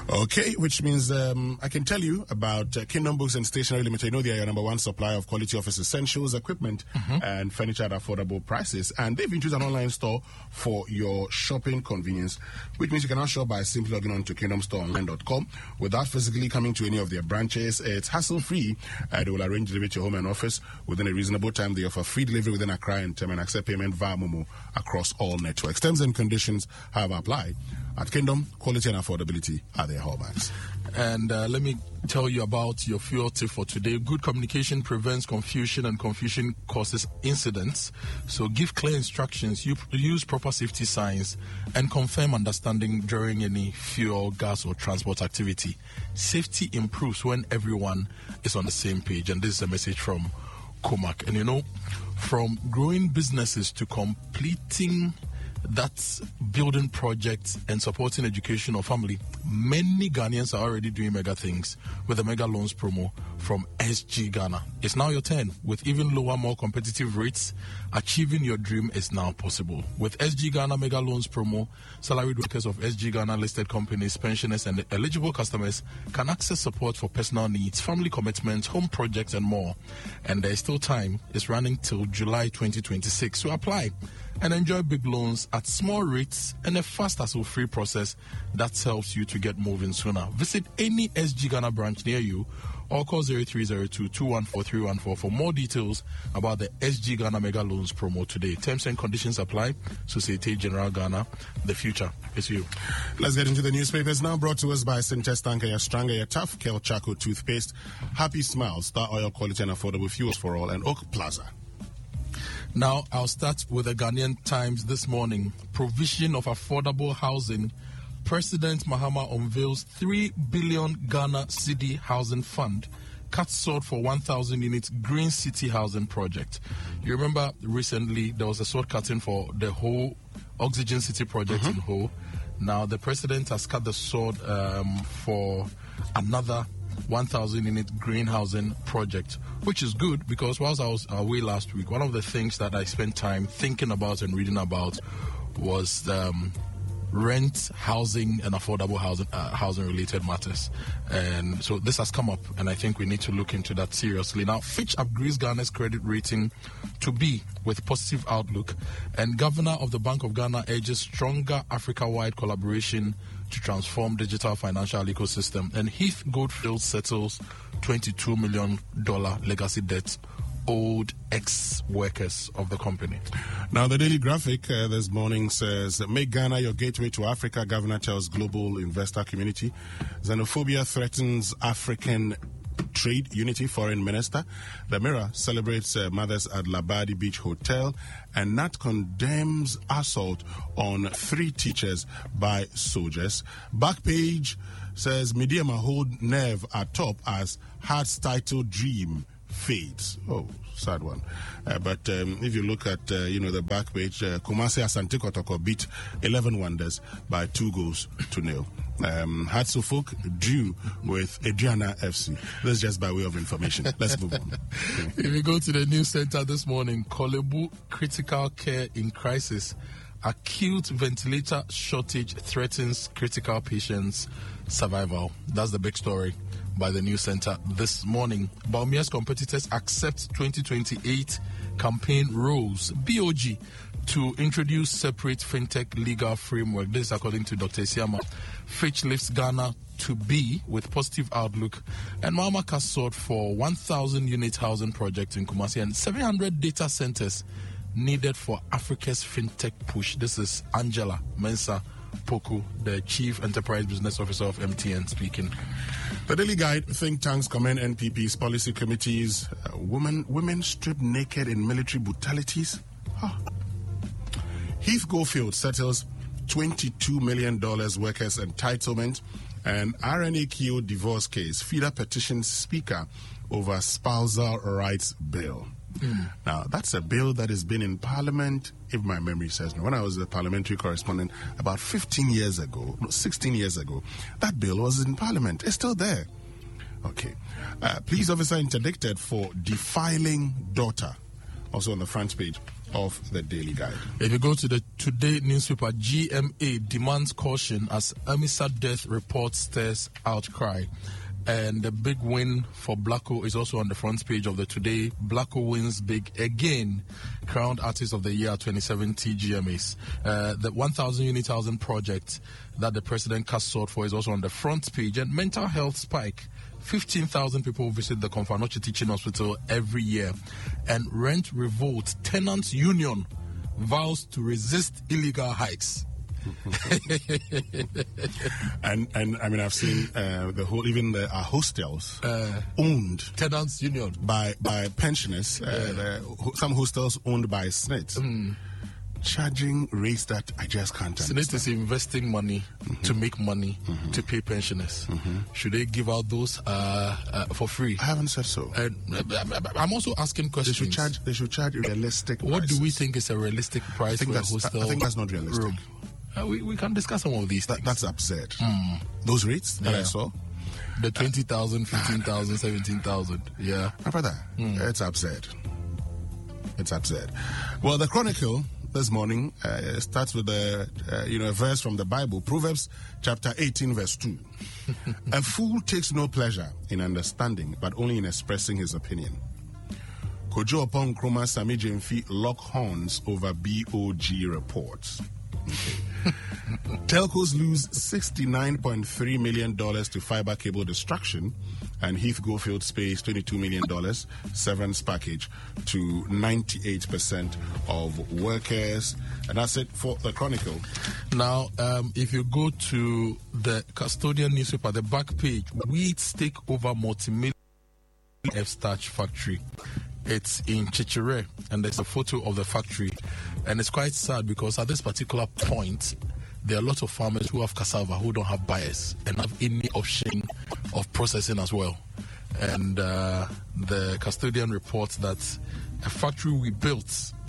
Okay, which means I can tell you about Kingdom Books and Stationery Limited. You know they are your number one supplier of quality office essentials, equipment, and furniture at affordable prices. And they've introduced an online store for your shopping convenience, which means you can now shop by simply logging on to kingdomstoreonline.com without physically coming to any of their branches. It's hassle-free. They will arrange delivery to your home and office within a reasonable time. They offer free delivery within Accra and Tem and accept payment via Momo across all networks. Terms and conditions have applied. At Kingdom, quality and affordability are their hallmarks. And let me tell you about your fuel tip for today. Good communication prevents confusion, and confusion causes incidents. So give clear instructions, use proper safety signs, and confirm understanding during any fuel, gas, or transport activity. Safety improves when everyone is on the same page. And this is a message from Comac. And you know, from growing businesses to completing that's building projects and supporting education or family, many Ghanaians are already doing mega things with the mega loans promo from SG Ghana. It's now your turn. With even lower, more competitive rates, achieving your dream is now possible. With SG Ghana mega loans promo, salaried workers of SG Ghana listed companies, pensioners, and eligible customers can access support for personal needs, family commitments, home projects, and more. And there is still time. It's running till July 2026. So apply and enjoy big loans at small rates and a fast hassle-free process that helps you to get moving sooner. Visit any SG Ghana branch near you or call 0302-214-3114 for more details about the SG Ghana Mega Loans promo today. Terms and conditions apply. Societe Generale Ghana. The future is you. Let's get into the newspapers now, brought to us by Syntex Tanker, your stronger, your tough, Kel Chaco toothpaste, Happy Smiles, Star Oil quality and affordable fuels for all, and Oak Plaza. Now, I'll start with the Ghanaian Times this morning. Provision of affordable housing. President Mahama unveils 3 billion Ghana Cedi Housing Fund. Cuts sword for 1,000 units Green City Housing Project. You remember recently there was a sword cutting for the whole Oxygen City project in Ho. Now, the president has cut the sword for another 1,000 unit green housing project, which is good because whilst I was away last week, one of the things that I spent time thinking about and reading about was rent, housing, and affordable housing related matters. And so this has come up, and I think we need to look into that seriously. Now, Fitch upgrades Ghana's credit rating to B with positive outlook, and Governor of the Bank of Ghana urges stronger Africa-wide collaboration to transform digital financial ecosystem. And Heath Goldfield settles $22 million legacy debt owed ex-workers of the company. Now, the Daily Graphic this morning says, make Ghana your gateway to Africa, Governor tells global investor community. Xenophobia threatens African trade unity, Foreign Minister. The Mirror celebrates mothers at Labadi Beach Hotel, and Nat condemns assault on 3 teachers by soldiers. Backpage says Mediama hold nerve at top as Hearts title dream fades. Oh, sad one. But if you look at the back page, Kumasi Asante Kotoko beat 11 Wonders by 2-0. Hatsufuk drew with Adriana FC. This is just by way of information. Let's move on. If we go to the news center this morning, Kolebu critical care in crisis. Acute ventilator shortage threatens critical patients' survival. That's the big story by the news center this morning. Baumia's competitors accept 2028 campaign rules, BOG, to introduce separate fintech legal framework. This is according to Dr. Isiama. Fitch lifts Ghana to B with positive outlook, and Mahama casts sword for 1,000 unit housing project in Kumasi and 700 data centers needed for Africa's fintech push. This is Angela Mensah Poku, the Chief Enterprise Business Officer of MTN, speaking. The Daily Guide, think tanks commend NPP's policy committees. Women stripped naked in military brutalities. Heath Goldfield settles $22 million workers' entitlement, and RNAQ divorce case. FIDA petitions Speaker over spousal rights bill. Now, that's a bill that has been in Parliament, if my memory serves me. When I was a parliamentary correspondent about 16 years ago, that bill was in Parliament. It's still there. Okay. Police officer interdicted for defiling daughter. Also on the front page. of the Daily Guide. If you go to the Today newspaper, GMA demands caution as Amisa death report stirs outcry. And the big win for Blacko is also on the front page of the Today. Blacko wins big again, crowned Artist of the Year 2017 GMAs. The 1,000 unit housing project that the president cast sword for is also on the front page. And mental health spike. 15,000 people visit the Konfanochi Teaching Hospital every year. And rent revolt. Tenants Union vows to resist illegal hikes. and I mean, I've seen the whole, even the hostels owned Tenants Union by pensioners. Some hostels owned by SNIT. Charging rates that I just can't understand. SNIT is investing money to make money to pay pensioners. Should they give out those for free? I haven't said so. I'm also asking questions. They should charge realistic What prices. do we think is a realistic price for a hostel? I think that's not realistic. Room? We can discuss some of these things. That's absurd. Those rates that I saw, the 20,000, 15,000, 17,000. Yeah, my brother, it's absurd. It's absurd. Well, the Chronicle this morning starts with a verse from the Bible, Proverbs chapter 18, verse 2. A fool takes no pleasure in understanding, but only in expressing his opinion. Kojo upon Kroma Sami Jemfi lock horns over BOG reports. Telcos lose $69.3 million to fiber cable destruction, and Heath Goldfield pays $22 million severance package to 98% of workers. And that's it for the Chronicle. Now, if you go to the Custodian newspaper, the back page, Weeds take over multi-million F-starch factory. It's in Chichire, and there's a photo of the factory. And it's quite sad because at this particular point, there are a lot of farmers who have cassava who don't have buyers and have any option of processing as well. And the Custodian reports that a factory we built,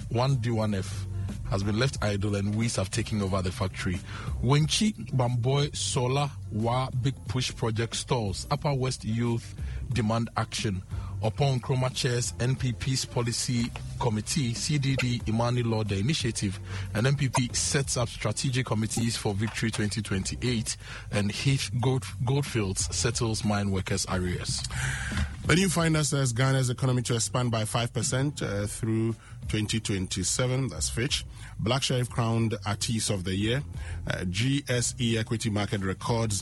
1D1F, has been left idle and weeds have taken over the factory. Wenchi Bamboy Solar Wa Big Push Project stalls. Upper West Youth demand action. Upon Kroma Chair's NPP's policy committee, CDD Imani Law, the initiative, and NPP sets up strategic committees for Victory 2028, and Heath Goldfields settles mine workers' arrears. The New Finder says Ghana's economy to expand by 5% through 2027. That's Fitch. Black Sheriff crowned Artist of the Year. GSE equity market records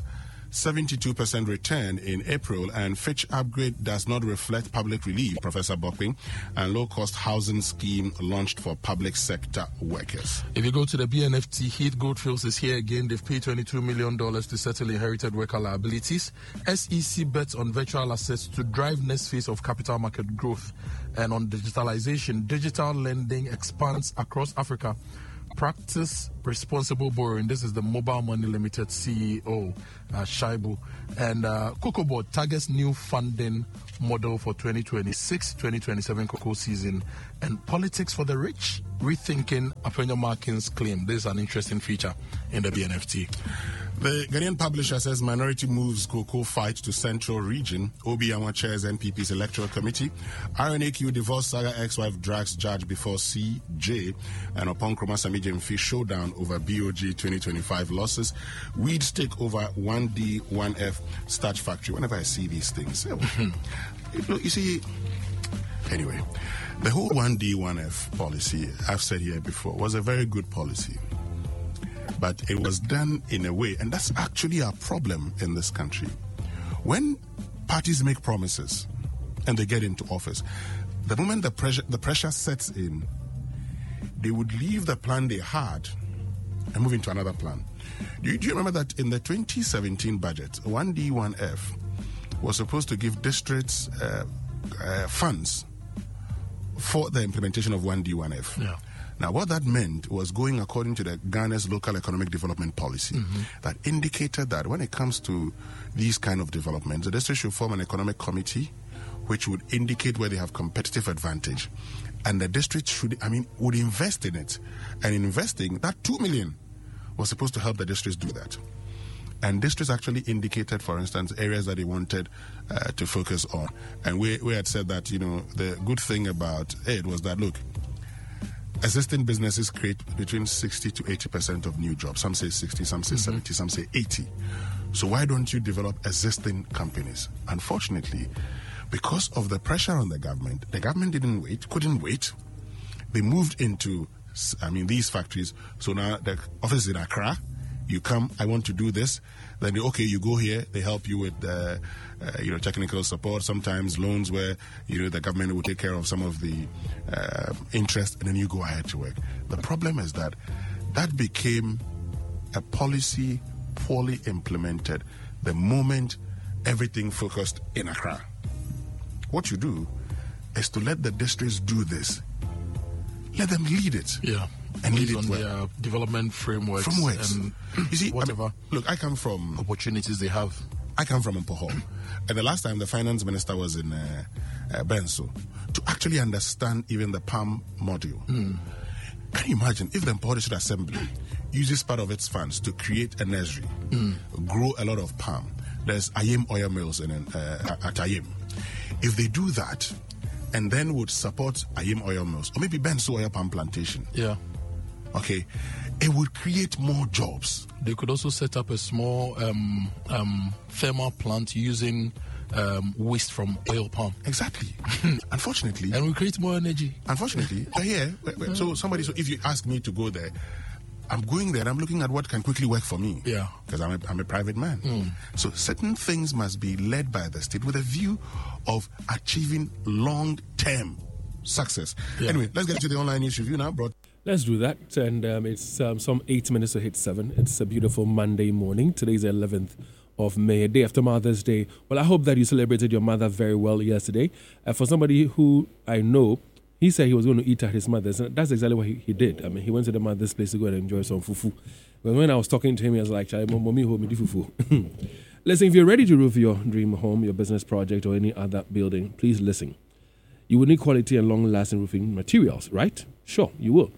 72% return in April, and Fitch upgrade does not reflect public relief, Professor Bokping, and low-cost housing scheme launched for public sector workers. If you go to the BNFT, Heath Goldfields is here again. They've paid $22 million to settle inherited worker liabilities. SEC bets on virtual assets to drive next phase of capital market growth. And on digitalization, digital lending expands across Africa. Practice responsible borrowing. This is the Mobile Money Limited CEO, Shaibu. And CocoaBoard targets new funding model for 2026-2027 cocoa season. And politics for the rich, rethinking Apenya Markin's claim. This is an interesting feature in the BNFT. The Ghanaian publisher says minority moves cocoa fight to central region. Obi Anwa chairs NPP's electoral committee. RNAQ divorce saga ex-wife drags judge before CJ. And upon Kroma Sami Jemfi showdown over BOG 2025 losses. Weeds take over 1D, 1F starch factory. Whenever I see these things, you see, anyway, the whole 1D, 1F policy, I've said here before, was a very good policy. But it was done in a way, and that's actually our problem in this country. When parties make promises and they get into office, the moment the pressure sets in, they would leave the plan they had and move into another plan. Do you remember that in the 2017 budget, 1D, 1F was supposed to give districts funds for the implementation of 1D, 1F? Yeah. Now, what that meant was going according to the Ghana's local economic development policy that indicated that when it comes to these kind of developments, the district should form an economic committee which would indicate where they have competitive advantage. And the district would invest in it. And in investing, that 2 million was supposed to help the districts do that. And districts actually indicated, for instance, areas that they wanted to focus on. And we had said that, the good thing about it was that, look, existing businesses create between 60 to 80% of new jobs. Some say 60, some say 70, some say 80. So why don't you develop existing companies? Unfortunately, because of the pressure on the government couldn't wait. They moved into, these factories. So now the office is in Accra. You come, I want to do this. Then, you go here. They help you with, technical support. Sometimes loans where, the government will take care of some of the interest, and then you go ahead to work. The problem is that became a policy poorly implemented the moment everything focused in Accra. What you do is to let the districts do this. Let them lead it. Yeah. And lead it on well. Their development frameworks. And you see, whatever I come from opportunities they have. I come from Mpoho. And the last time the finance minister was in Benso to actually understand even the palm module. Can you imagine if the Mpoho District Assembly uses part of its funds to create a nursery, grow a lot of palm? There's Ayim oil mills at Ayim. If they do that, and then would support Ayim oil mills, or maybe Benso oil palm plantation. Yeah. Okay. It would create more jobs. They could also set up a small thermal plant using waste from oil palm. Exactly. Unfortunately. And we create more energy. Unfortunately. So if you ask me to go there, I'm going there and I'm looking at what can quickly work for me. Yeah. Because I'm a private man. So certain things must be led by the state with a view of achieving long-term success. Yeah. Anyway, let's get to the online news review now. Let's do that. And it's some 8 minutes to hit 7. It's a beautiful Monday morning. Today's the 11th of May, a day after Mother's Day. Well, I hope that you celebrated your mother very well yesterday. For somebody who I know, he said he was going to eat at his mother's, and that's exactly what he did. He went to the mother's place to go and enjoy some fufu. But when I was talking to him, he was like, Mommy, hold me the fufu. Listen, if you're ready to roof your dream home, your business project, or any other building, please listen. You will need quality and long-lasting roofing materials, right? Sure, you will.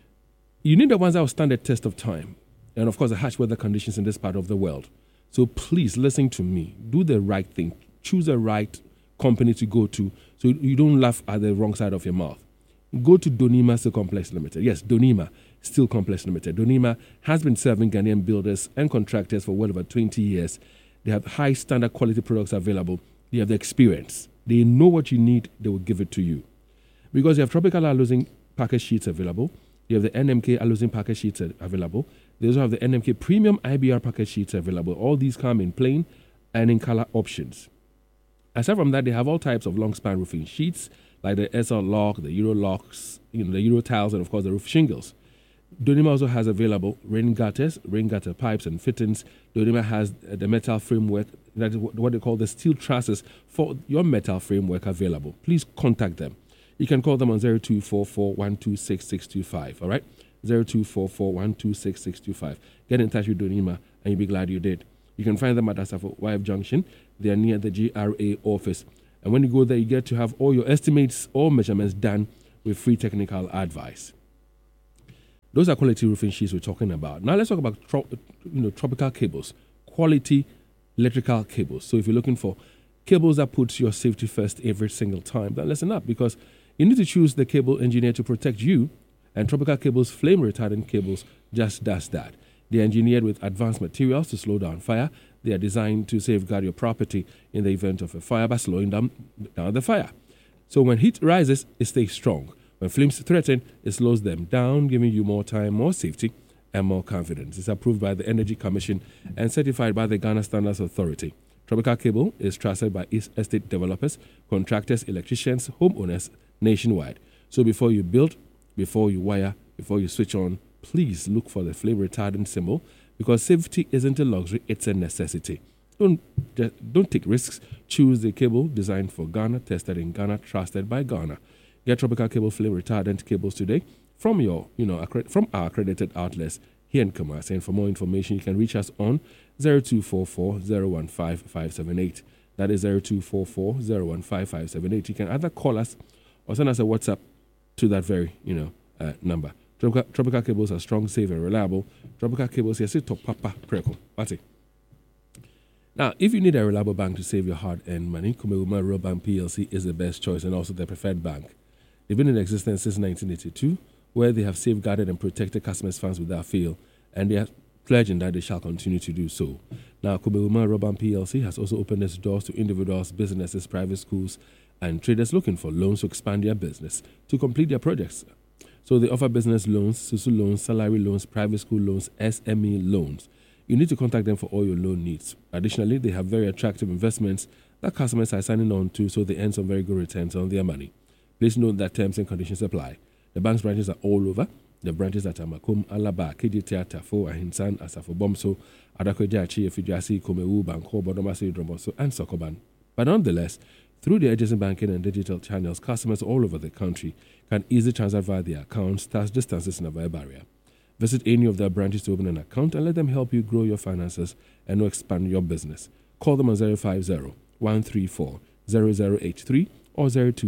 You need the ones that will stand the test of time, and of course, the harsh weather conditions in this part of the world. So please listen to me. Do the right thing. Choose the right company to go to so you don't laugh at the wrong side of your mouth. Go to Donima Steel Complex Limited. Yes, Donima Steel Complex Limited. Donima has been serving Ghanaian builders and contractors for well over 20 years. They have high standard quality products available. They have the experience. They know what you need. They will give it to you. Because you have tropical aluminum package sheets available. You have the NMK aluminum package sheets available. They also have the NMK premium IBR package sheets available. All these come in plain and in color options. Aside from that, they have all types of long span roofing sheets like the SL Lock, the Euro Locks, the Euro Tiles, and of course the roof shingles. Donima also has available rain gutters, rain gutter pipes and fittings. Donima has the metal framework, that is what they call the steel trusses for your metal framework available. Please contact them. You can call them on 0244 126 all right? 0244 126 Get in touch with Donima and you'll be glad you did. You can find them at Asafo Wife Junction. They are near the GRA office. And when you go there, you get to have all your estimates or measurements done with free technical advice. Those are quality roofing sheets we're talking about. Now let's talk about tropical cables, quality electrical cables. So if you're looking for cables that put your safety first every single time, then listen up, because you need to choose the cable engineer to protect you. And Tropical Cables flame retardant cables just does that. They are engineered with advanced materials to slow down fire. They are designed to safeguard your property in the event of a fire by slowing down the fire. So when heat rises, it stays strong. When flames threaten, it slows them down, giving you more time, more safety, and more confidence. It's approved by the Energy Commission and certified by the Ghana Standards Authority. Tropical Cable is trusted by estate developers, contractors, electricians, homeowners nationwide. So before you build, before you wire, before you switch on, please look for the flame retardant symbol, because safety isn't a luxury, it's a necessity. Don't take risks. Choose the cable designed for Ghana, tested in Ghana, trusted by Ghana. Get Tropical Cable flame retardant cables today from from our accredited outlets here in Kumasi. And for more information, you can reach us on 0244 015 578. That is 0244 015 578. You can either call us or send us a WhatsApp to that very number. Tropical Cables are strong, safe, and reliable. Tropical Cables, yes, it's top papa preko. What's it? Now, if you need a reliable bank to save your hard-earned money, Kumewuma Rural Bank PLC is the best choice and also the preferred bank. They've been in existence since 1982, where they have safeguarded and protected customers' funds without fail, and they are pledging that they shall continue to do so. Now, Kumewuma Roban PLC has also opened its doors to individuals, businesses, private schools, and traders looking for loans to expand their business to complete their projects. So they offer business loans, SUSU loans, salary loans, private school loans, SME loans. You need to contact them for all your loan needs. Additionally, they have very attractive investments that customers are signing on to, so they earn some very good returns on their money. Please note that terms and conditions apply. The bank's branches are all over. The branches at Amakum, Alaba, KGT, Tafo, Ahinsan, Asafo Bomso, Adakwejachi, Efijasi, Komewu, Banko, Bodomasi, Dromoso, and Sokoban. But nonetheless, through the adjacent banking and digital channels, customers all over the country can easily transact via their accounts, thus distances never a barrier. Visit any of their branches to open an account and let them help you grow your finances and expand your business. Call them on 050-134-0083 or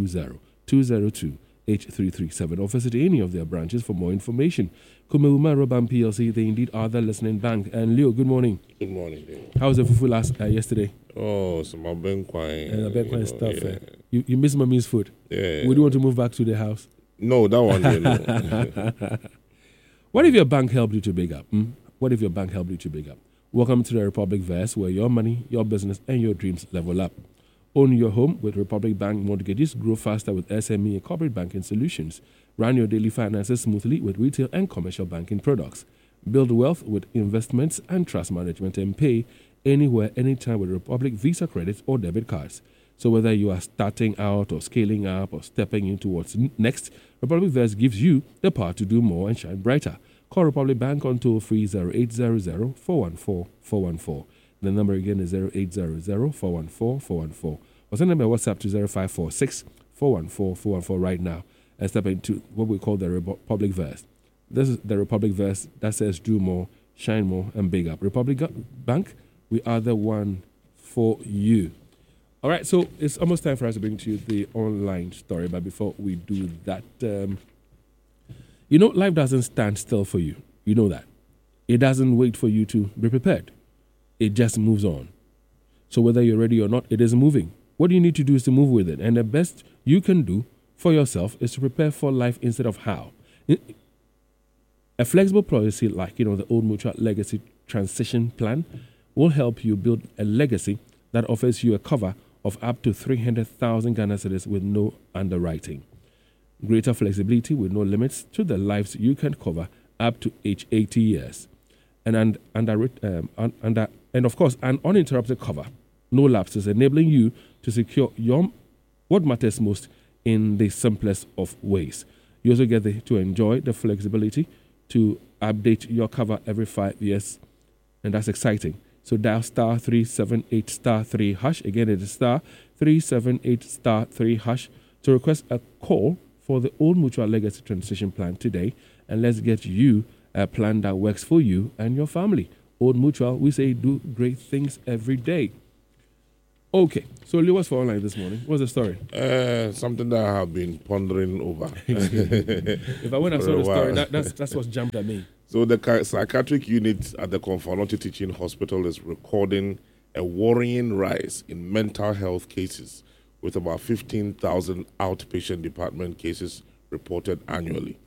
020-202-8337 or visit any of their branches for more information. Kumewuma Roban PLC, they indeed are the listening bank. And Leo, good morning. Good morning, David. How was the fufu yesterday? Oh, some Benquine stuff. Yeah. You miss mommy's food? Yeah. Would you want to move back to the house? No, that one, no. What if your bank helped you to big up? What if your bank helped you to big up? Welcome to the Republic Verse, where your money, your business, and your dreams level up. Own your home with Republic Bank mortgages. Grow faster with SME and corporate banking solutions. Run your daily finances smoothly with retail and commercial banking products. Build wealth with investments and trust management, and pay anywhere, anytime with Republic Visa credit or debit cards. So whether you are starting out or scaling up or stepping in towards next, Republic Verse gives you the power to do more and shine brighter. Call Republic Bank on toll-free 0800-414-414. The number again is 0800-414-414. Or send them a WhatsApp to 0546-414-414 right now and step into what we call the Republic Verse. This is the Republic Verse that says do more, shine more, and big up. Republic Bank, we are the one for you. All right, so it's almost time for us to bring to you the online story. But before we do that, life doesn't stand still for you. You know that. It doesn't wait for you to be prepared. It just moves on. So whether you're ready or not, it is moving. What you need to do is to move with it. And the best you can do for yourself is to prepare for life instead of how. A flexible policy like, the Old Mutual Legacy Transition Plan will help you build a legacy that offers you a cover of up to 300,000 Ghana cedis with no underwriting. Greater flexibility with no limits to the lives you can cover up to age 80 years. And of course, an uninterrupted cover, no lapses, enabling you to secure what matters most in the simplest of ways. You also get to enjoy the flexibility to update your cover every 5 years, and that's exciting. So dial star 378 star 3 hash. Again, it is star 378 star 3 hash to request a call for the Old Mutual Legacy Transition Plan today, and let's get you a plan that works for you and your family. Old Mutual, we say do great things every day. Okay, so Leo, what's for online this morning? What's the story? Something that I have been pondering over. If I went and saw the story, that's what jumped at me. So the psychiatric unit at the Konfalonti Teaching Hospital is recording a worrying rise in mental health cases, with about 15,000 outpatient department cases reported annually.